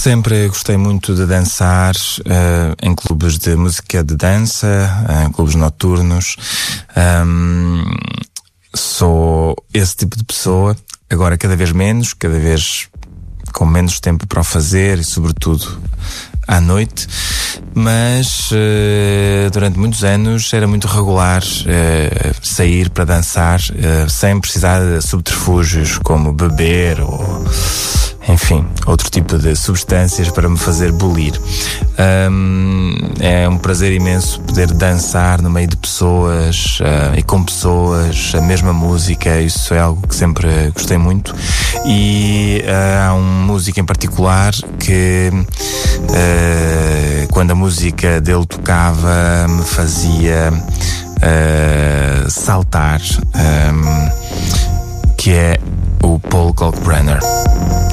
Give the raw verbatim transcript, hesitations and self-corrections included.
Sempre gostei muito de dançar uh, em clubes de música de dança, em clubes noturnos. Um, sou esse tipo de pessoa. Agora cada vez menos, cada vez com menos tempo para o fazer e sobretudo à noite. Mas uh, durante muitos anos era muito regular uh, sair para dançar uh, sem precisar de subterfúgios como beber ou, enfim, outro tipo de substâncias para me fazer bulir. Um, é um prazer imenso poder dançar no meio de pessoas uh, e com pessoas, a mesma música. Isso é algo que sempre gostei muito. E uh, há um músico em particular que uh, quando a música dele tocava me fazia uh, saltar, um, que é o Paul Kalkbrenner.